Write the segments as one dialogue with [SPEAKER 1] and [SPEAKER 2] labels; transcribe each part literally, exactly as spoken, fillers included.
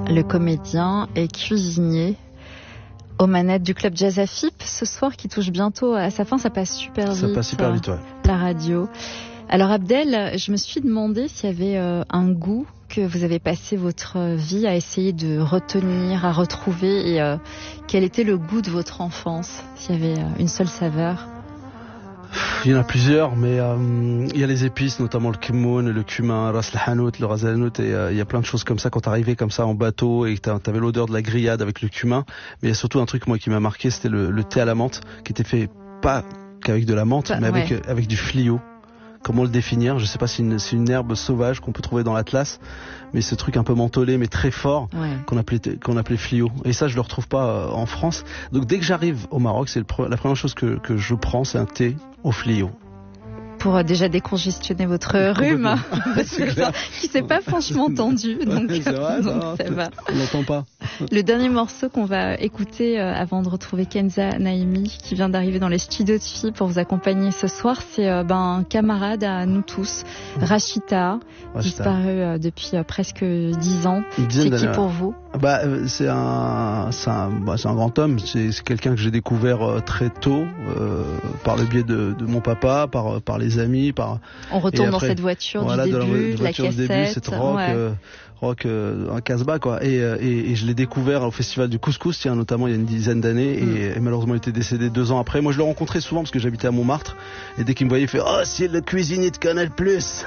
[SPEAKER 1] le comédien et cuisinier aux manettes du club Jazz A F I P ce soir qui touche bientôt à sa fin. Ça passe super vite.
[SPEAKER 2] Ça passe super vite, ouais.
[SPEAKER 1] La radio. Alors Abdel, je me suis demandé s'il y avait euh, un goût que vous avez passé votre vie à essayer de retenir, à retrouver, et euh, quel était le goût de votre enfance, s'il y avait euh, une seule saveur.
[SPEAKER 2] Il y en a plusieurs, mais euh, il y a les épices, notamment le kmoun, le cumin, ras el hanout, le ras el hanout, et euh, il y a plein de choses comme ça quand t'arrivais comme ça en bateau et que t'avais l'odeur de la grillade avec le cumin. Mais il y a surtout un truc moi qui m'a marqué, c'était le, le thé à la menthe, qui était fait pas qu'avec de la menthe,
[SPEAKER 1] Bah,
[SPEAKER 2] mais avec
[SPEAKER 1] ouais.
[SPEAKER 2] avec du flio. Comment le définir? Je sais pas si c'est une, c'est une herbe sauvage qu'on peut trouver dans l'Atlas, mais ce truc un peu mentholé mais très fort,
[SPEAKER 1] ouais.
[SPEAKER 2] qu'on appelait qu'on appelait flio. Et ça je le retrouve pas euh, en France. Donc dès que j'arrive au Maroc, c'est le pre- la première chose que que je prends, c'est un thé au flio.
[SPEAKER 1] Pour euh, déjà décongestionner votre rhume, qui s'est pas franchement tendu, donc,
[SPEAKER 2] ouais, c'est vrai,
[SPEAKER 1] donc
[SPEAKER 2] non,
[SPEAKER 1] ça va.
[SPEAKER 2] On n'entend pas.
[SPEAKER 1] Le dernier morceau qu'on va écouter euh, avant de retrouver Kenza Naimi, qui vient d'arriver dans les studios de F I pour vous accompagner ce soir, c'est euh, ben, un camarade à nous tous, Rachita,
[SPEAKER 2] Rachita.
[SPEAKER 1] disparu euh, depuis euh, presque dix ans.
[SPEAKER 2] Une dizaine
[SPEAKER 1] C'est qui
[SPEAKER 2] d'années.
[SPEAKER 1] pour vous?
[SPEAKER 2] Bah, c'est un, c'est un, bah, c'est un grand homme. C'est, c'est quelqu'un que j'ai découvert euh, très tôt, euh, par le biais de, de mon papa, par, par les amis, par.
[SPEAKER 1] On retourne
[SPEAKER 2] après,
[SPEAKER 1] dans cette voiture
[SPEAKER 2] voilà,
[SPEAKER 1] du
[SPEAKER 2] de
[SPEAKER 1] début,
[SPEAKER 2] la,
[SPEAKER 1] de la
[SPEAKER 2] voiture du
[SPEAKER 1] cassette.
[SPEAKER 2] début, cette rock,
[SPEAKER 1] ouais.
[SPEAKER 2] euh, rock, euh, un casbah quoi. Et, et, et je l'ai découvert au festival du Couscous, tiens, notamment il y a une dizaine d'années, mm. et, et malheureusement il était décédé deux ans après. Moi, je le rencontrais souvent parce que j'habitais à Montmartre, et dès qu'il me voyait, il fait oh c'est le cuisinier de Canal Plus.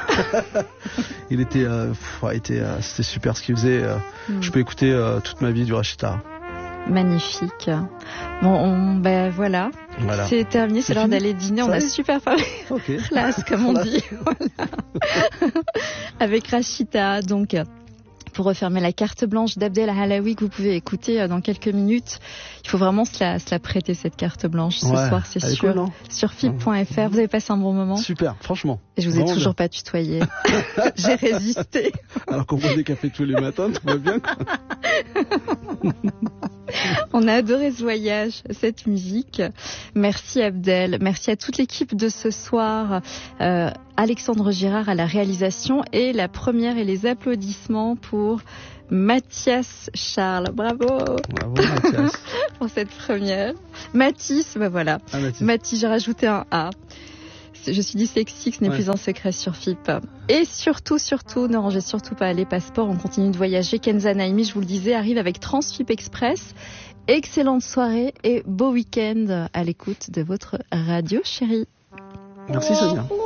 [SPEAKER 2] Il était, euh, pff, ouais, était, euh, c'était super ce qu'il faisait. Euh, mm. Je peux écouter euh, toute ma vie du Rachita.
[SPEAKER 1] Magnifique. Bon, on, ben voilà. voilà. C'est terminé, c'est, c'est l'heure fini. D'aller dîner. Ça on a super parlé.
[SPEAKER 2] Okay.
[SPEAKER 1] Classe, comme on dit. Voilà. Avec Rachita, donc. Pour refermer la carte blanche d'Abdel Halaoui que vous pouvez écouter dans quelques minutes. Il faut vraiment se la, se la prêter, cette carte blanche, ce
[SPEAKER 2] ouais,
[SPEAKER 1] soir, c'est sûr. Cool, sur F I P point F R. Vous avez passé un bon moment?
[SPEAKER 2] Super, franchement.
[SPEAKER 1] Et je vous ai vraiment toujours bien. Pas tutoyé. J'ai résisté.
[SPEAKER 2] Alors qu'on boit des cafés tous les matins, tout va bien, quoi.
[SPEAKER 1] On a adoré ce voyage, cette musique. Merci Abdel, merci à toute l'équipe de ce soir. Euh, Alexandre Girard à la réalisation et la première et les applaudissements pour Mathias Charles. Bravo.
[SPEAKER 2] Bravo Mathias.
[SPEAKER 1] Pour cette première. Mathis, ben voilà.
[SPEAKER 2] Ah, Mathis.
[SPEAKER 1] Mathis, j'ai rajouté un A. Je suis dyslexique, ce n'est ouais. plus un secret sur F I P. Et surtout, surtout, ne rangez surtout pas les passeports, on continue de voyager. Kenza Naimi, je vous le disais, arrive avec Transfip Express. Excellente soirée et beau week-end à l'écoute de votre radio chérie.
[SPEAKER 2] Merci Sonia.